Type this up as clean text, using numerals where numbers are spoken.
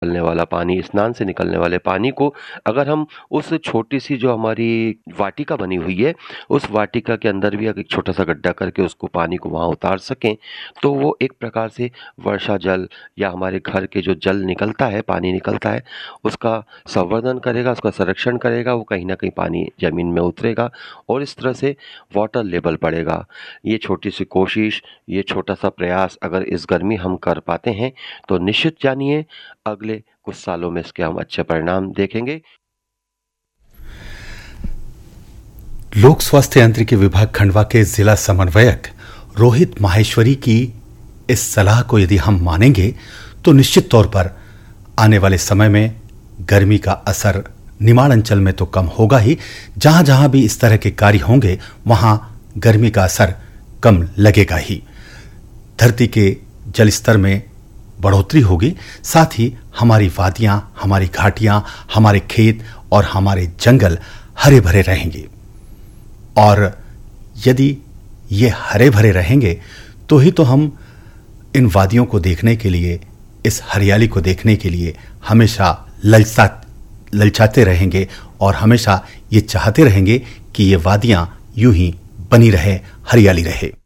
निकलने वाला पानी, स्नान से निकलने वाले पानी को अगर हम उस छोटी-सी जो हमारी वाटिका बनी हुई है, उस वाटिका के अंदर भी अगर एक छोटा-सा गड्ढा करके उसको पानी को वहाँ उतार सकें, तो वो एक प्रकार से वर्षा जल या हमारे घर के जो जल निकलता है, पानी निकलता है, उसका संवर्धन करेगा, उसका संरक्षण करेगा, वो कहीं न कहीं पानी ज़मीन में उतरेगा और इस तरह से वाटर लेवल बढ़ेगा। ये छोटी-सी कोशिश, ये छोटा-सा प्रयास अगर इस गर्मी हम कर पाते हैं, तो निश्चित जानिए अगले कुछ सालों में इसके हम अच्छे परिणाम देखेंगे। लोक स्वास्थ्य यांत्रिकी विभाग खंडवा के जिला समन्वयक रोहित माहेश्वरी की इस सलाह को यदि हम मानेंगे तो निश्चित तौर पर आने वाले समय में गर्मी का असर निमाड़ अंचल में तो कम होगा ही, जहां जहां भी इस तरह के कार्य होंगे वहां गर्मी का असर कम लगेगा ही। धरती के जल स्तर में बढ़ोतरी होगी, साथ ही हमारी वादियां, हमारी घाटियां, हमारे खेत और हमारे जंगल हरे भरे रहेंगे। और यदि ये हरे भरे रहेंगे तो ही तो हम इन वादियों को देखने के लिए, इस हरियाली को देखने के लिए हमेशा ललचाते रहेंगे और हमेशा ये चाहते रहेंगे कि ये वादियां यूं ही बनी रहे, हरियाली रहे।